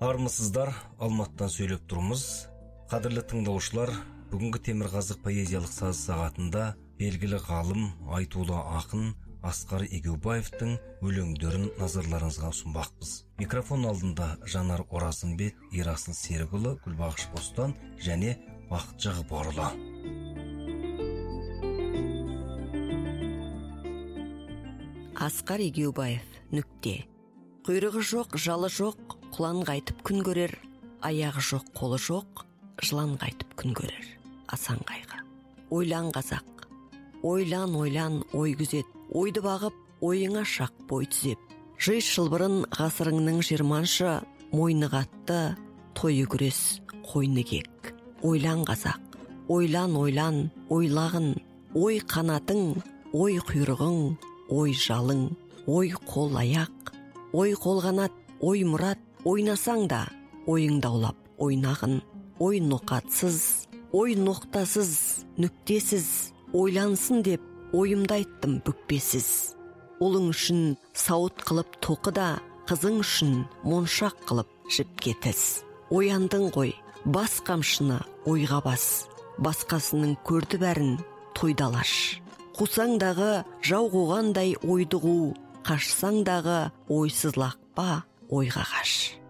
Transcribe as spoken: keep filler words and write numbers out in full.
Армысыздар, Алматтан сөйлеп тұрмыз. Қадірлі тыңдаушылар, бүгінгі Темірқазық поэзиялық саз сағатында белгілі ғалым, айтулы ақын Асқар Егеубаевтың өлеңдерін назарларыңызға ұсынбақпыз. Микрофон алдында Жанар Оразымбет, Ерасыл Серікұлы, Гүлбағыш Бостан және Бақытжан Ғыбарұлы. Асқар Егеубаев, нүкте. Құйрығы жоқ, жалы жоқ, құлан қайтып күн көрер, аяғы жоқ, қолы жоқ, жылан қайтып күн көрер. Асан Қайғы. Ойлан қазақ, ойлан, ойлан, ой күзет, ойды бағып, ойыңа шақ бой түзеп. Жый шылбырын ғасырыңның жиырманшы, мойны қатты, тойы күрес, қойны кек. Ойлан қазақ, ойлан, ойлан, ойлағын, ой қанатың, ой құйрығың, ой жалың, ой қол аяқ, ой қолғанат, ой мұрат, ойнасаң да, ойың даулап, ойнағын, ой ноқатсыз, ой ноқтасыз, нүктесіз, ойлансын деп, ойымды айттым бүкпесіз. Олың үшін сауыт қылып тоқы да, қызың үшін моншақ қылып жіпке тіз. Ояндың ғой, бас қамшыны ойға бас, басқасының көрді бәрін тойдалаш. Қусаңдағы жау қуғандай ойды қу, қашсаңдағы ойсыз лақпа ойға қаш.